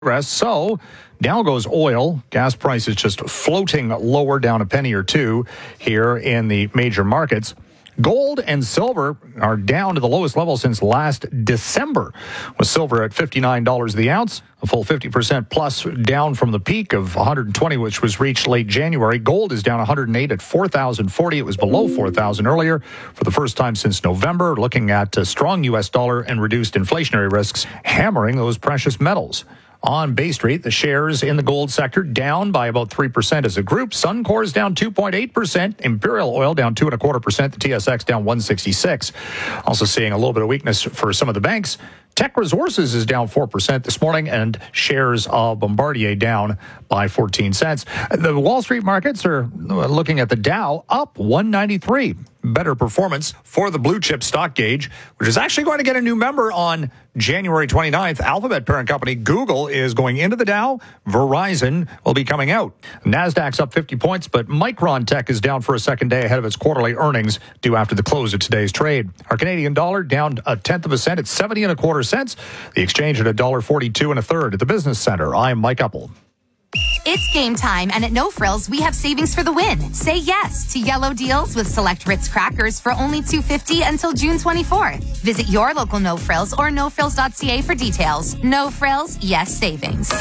So down goes oil. Gas prices just floating lower, down a penny or two here in the major markets. Gold and silver are down to the lowest level since last December, with silver at $59 the ounce, a full 50% plus down from the peak of 120, which was reached late January. Gold is down 108 at 4,040. It was below 4,000 earlier for the first time since November, looking at a strong U.S. dollar and reduced inflationary risks hammering those precious metals. On Bay Street, the shares in the gold sector down by about 3% as a group. Suncor is down 2.8%. Imperial Oil down 2.25%. The TSX down 166. Also seeing a little bit of weakness for some of the banks. Teck Resources is down 4% this morning, and shares of Bombardier down by 14 cents. The Wall Street markets are looking at the Dow up 193. Better performance for the blue chip stock gauge, which is actually going to get a new member on January 29th. Alphabet parent company Google is going into the Dow. Verizon will be coming out. NASDAQ's up 50 points, but Micron Tech is down for a second day ahead of its quarterly earnings due after the close of today's trade. Our Canadian dollar down 0.1 cent at 70.25 cents. The exchange at $1.42 1/3 at the Business Center. I'm Mike Uppel. It's game time, and at No Frills, we have savings for the win. Say yes to yellow deals with select Ritz crackers for only $2.50 until June 24th. Visit your local No Frills or nofrills.ca for details. No Frills, yes savings.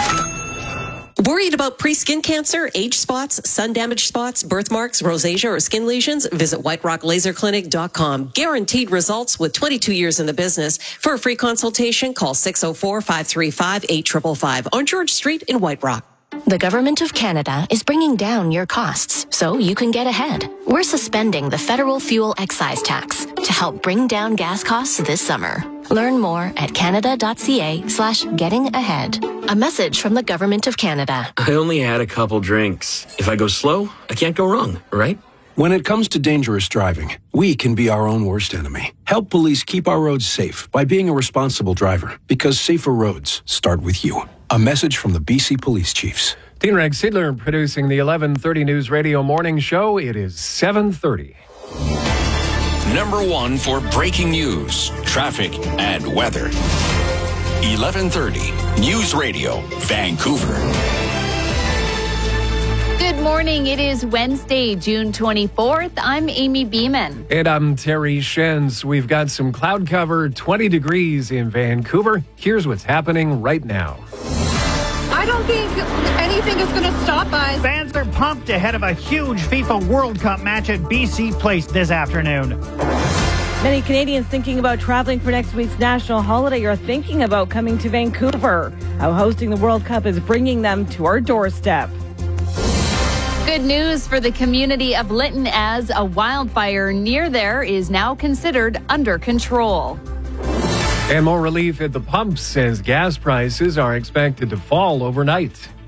Worried about pre-skin cancer, age spots, sun-damaged spots, birthmarks, rosacea, or skin lesions? Visit whiterocklaserclinic.com. Guaranteed results with 22 years in the business. For a free consultation, call 604-535-8555 on George Street in White Rock. The Government of Canada is bringing down your costs so you can get ahead. We're suspending the federal fuel excise tax to help bring down gas costs this summer. Learn more at canada.ca/getting-ahead. A message from the Government of Canada. I only had a couple drinks. If I go slow, I can't go wrong, right? When it comes to dangerous driving, we can be our own worst enemy. Help police keep our roads safe by being a responsible driver, because safer roads start with you. A message from the BC Police Chiefs. Dean Reg Sidler producing the 11:30 News Radio Morning Show. It is 7:30. Number one for breaking news, traffic, and weather. 11:30 News Radio, Vancouver. Good morning. It is Wednesday, June 24th. I'm Amy Beeman. And I'm Terry Shenz. We've got some cloud cover, 20 degrees in Vancouver. Here's what's happening right now. I don't think anything is going to stop us. Fans are pumped ahead of a huge FIFA World Cup match at BC Place this afternoon. Many Canadians thinking about traveling for next week's national holiday are thinking about coming to Vancouver. How hosting the World Cup is bringing them to our doorstep. Good news for the community of Lytton, as a wildfire near there is now considered under control. And more relief at the pumps as gas prices are expected to fall overnight.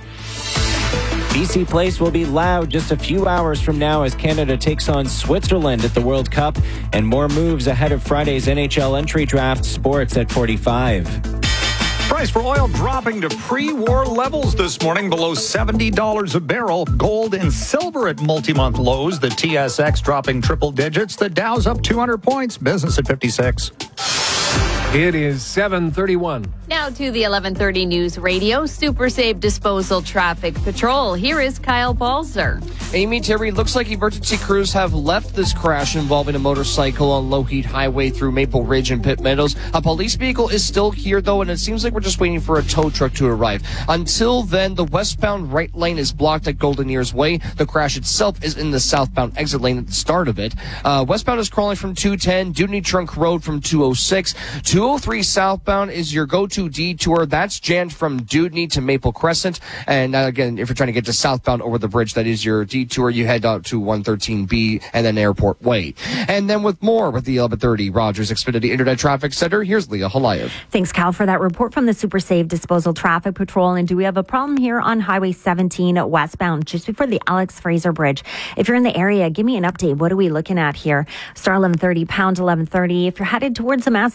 BC Place will be loud just a few hours from now as Canada takes on Switzerland at the World Cup, and more moves ahead of Friday's NHL entry draft. Sports at 45. Price for oil dropping to pre-war levels this morning, below $70 a barrel. Gold and silver at multi-month lows. The TSX dropping triple digits. The Dow's up 200 points. Business at 56. It is 7:31. Now to the 11:30 News Radio Super Safe Disposal Traffic Patrol. Here is Kyle Balzer. Amy, Terry, looks like emergency crews have left this crash involving a motorcycle on Lougheed Highway through Maple Ridge and Pitt Meadows. A police vehicle is still here, though, and it seems like we're just waiting for a tow truck to arrive. Until then, the westbound right lane is blocked at Golden Ears Way. The crash itself is in the southbound exit lane at the start of it. Westbound is crawling from 210, Dewdney Trunk Road from 206. 203 southbound is your go-to detour. That's jammed from Dewdney to Maple Crescent. And again, if you're trying to get to southbound over the bridge, that is your detour. You head out to 113B and then Airport Way. And then with more with the 11:30 Rogers Xfinity Internet Traffic Center, here's Leah Halayev. Thanks, Cal, for that report from the Super Safe Disposal Traffic Patrol. And do we have a problem here on Highway 17 westbound, just before the Alex Fraser Bridge? If you're in the area, give me an update. What are we looking at here? Star 1130, pound 1130. If you're headed towards the Massey Tunnel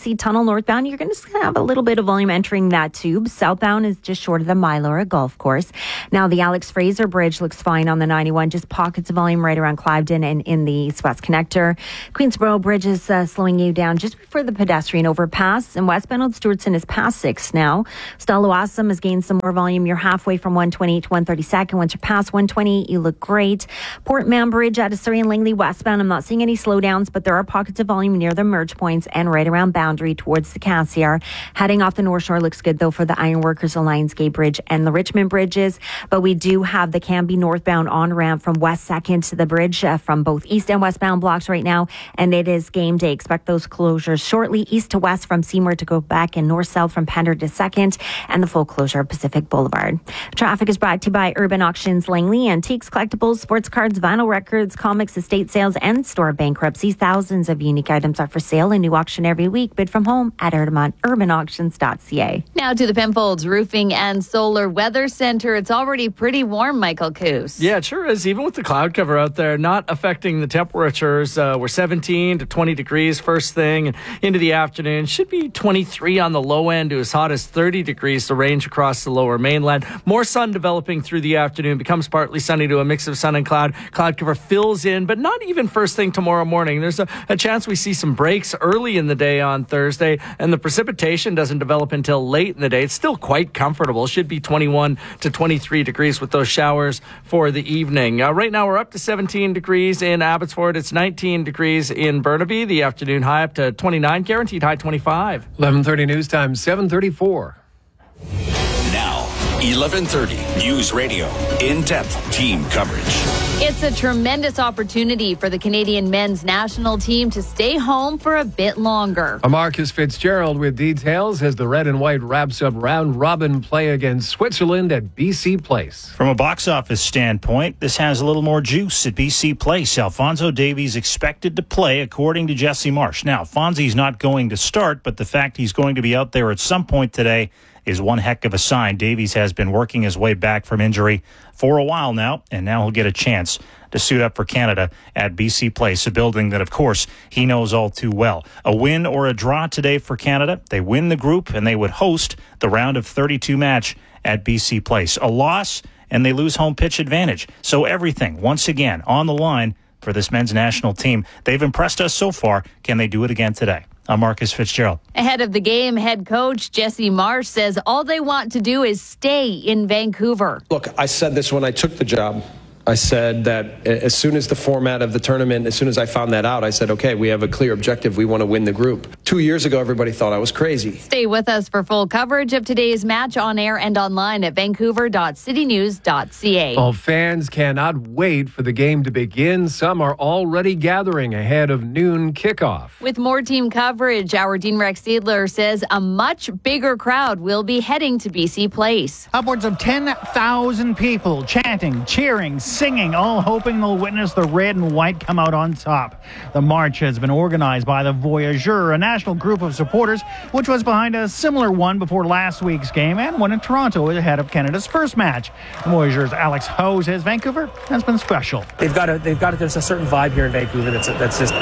northbound, you're going to have a little bit of volume entering that tube. Southbound is just short of the Mylora Golf Course. Now, the Alex Fraser Bridge looks fine on the 91, just pockets of volume right around Cliveden and in the East-West Connector. Queensboro Bridge is slowing you down just before the pedestrian overpass. And westbound Old Stewartson is past 6 now. Stallawasam has gained some more volume. You're halfway from 128 to 132nd. Once you're past 120, you look great. Port Mann Bridge out of Surrey and Langley westbound. I'm not seeing any slowdowns, but there are pockets of volume near the merge points and right around Boundary towards the Cassiar. Heading off the North Shore looks good, though, for the Ironworkers Alliance Gate Bridge and the Richmond bridges. But we do have the Canby northbound on-ramp from West 2nd to the bridge from both east and westbound blocks right now. And it is game day. Expect those closures shortly. East to west from Seymour to Quebec and north-south from Pender to 2nd. And the full closure of Pacific Boulevard. Traffic is brought to you by Urban Auctions Langley. Antiques, collectibles, sports cards, vinyl records, comics, estate sales, and store bankruptcies. Thousands of unique items are for sale. A new auction every week. Bid from home at urbanauctions.ca. Now to the Penfolds Roofing and Solar Weather Center. It's already pretty warm, Michael Coos. Yeah, it sure is. Even with the cloud cover out there, not affecting the temperatures. We're 17 to 20 degrees first thing and into the afternoon. Should be 23 on the low end to as hot as 30 degrees, the range across the lower mainland. More sun developing through the afternoon. Becomes partly sunny to a mix of sun and cloud. Cloud cover fills in, but not even first thing tomorrow morning. There's a chance we see some breaks early in the day on Thursday, and the precipitation doesn't develop until late in the day. It's still quite comfortable. Should be 21 to 23 degrees with those showers for the evening. Right now we're up to 17 degrees in Abbotsford. It's 19 degrees in Burnaby. The afternoon high up to 29, guaranteed high 25. 11:30 news time, 7:34. Now, 11:30 News Radio. In-depth team coverage. It's a tremendous opportunity for the Canadian men's national team to stay home for a bit longer. Marcus Fitzgerald with details as the red and white wraps up round robin play against Switzerland at BC Place. From a box office standpoint, this has a little more juice at BC Place. Alphonso Davies expected to play, according to Jesse Marsh. Now, Fonzie's not going to start, but the fact he's going to be out there at some point today is one heck of a sign. Davies has been working his way back from injury for a while now, and now he'll get a chance to suit up for Canada at BC Place, a building that, of course, he knows all too well. A win or a draw today for Canada. They win the group, and they would host the round of 32 match at BC Place. A loss, and they lose home pitch advantage. So everything, once again, on the line for this men's national team. They've impressed us so far. Can they do it again today? I'm Marcus Fitzgerald. Ahead of the game, head coach Jesse Marsh says all they want to do is stay in Vancouver. Look, I said this when I took the job. I said that as soon as the format of the tournament, as soon as I found that out, I said, okay, we have a clear objective. We want to win the group. 2 years ago, everybody thought I was crazy. Stay with us for full coverage of today's match on air and online at vancouver.citynews.ca. Well, fans cannot wait for the game to begin. Some are already gathering ahead of noon kickoff. With more team coverage, our Dean Rex Seidler says a much bigger crowd will be heading to BC Place. Upwards of 10,000 people chanting, cheering, singing, all hoping they'll witness the red and white come out on top. The march has been organized by the Voyageurs, a national group of supporters, which was behind a similar one before last week's game and one in Toronto ahead of Canada's first match. The Voyageurs' Alex Ho says Vancouver has been special. They've got there's a certain vibe here in Vancouver that's just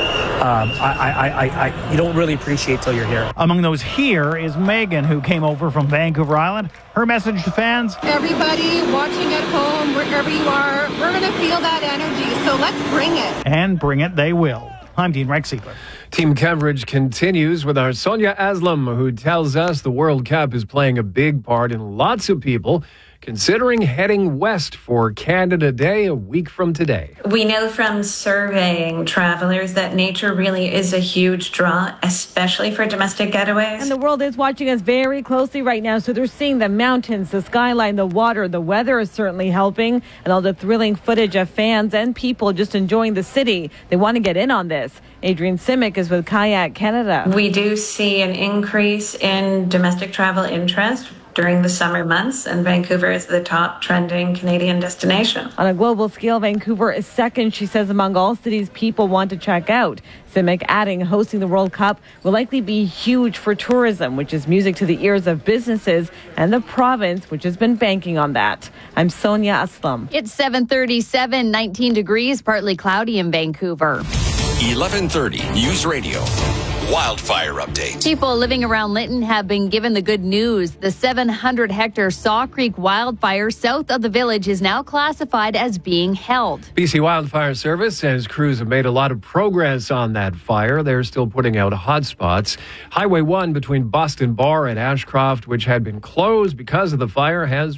you don't really appreciate till you're here. Among those here is Megan, who came over from Vancouver Island. Her message to fans: everybody watching at home, wherever you are, we're going to feel that energy, so let's bring it. And bring it they will. I'm Dean Rex Seidler. Team coverage continues with our Sonia Aslam, who tells us the World Cup is playing a big part in lots of people considering heading west for Canada Day a week from today. We know from surveying travelers that nature really is a huge draw, especially for domestic getaways. And the world is watching us very closely right now, so they're seeing the mountains, the skyline, the water. The weather is certainly helping, and all the thrilling footage of fans and people just enjoying the city. They want to get in on this. Adrienne Simic is with Kayak Canada. We do see an increase in domestic travel interest during the summer months, and Vancouver is the top trending Canadian destination. On a global scale, Vancouver is second, she says, among all cities people want to check out. Simic adding hosting the World Cup will likely be huge for tourism, which is music to the ears of businesses and the province, which has been banking on that. I'm Sonia Aslam. It's 7:37, 19 degrees, partly cloudy in Vancouver. 11:30 News Radio. wildfire update. People living around Lytton have been given the good news. The 700-hectare Saw Creek wildfire south of the village is now classified as being held. BC Wildfire Service says crews have made a lot of progress on that fire. They're still putting out hotspots. Highway 1 between Boston Bar and Ashcroft, which had been closed because of the fire, has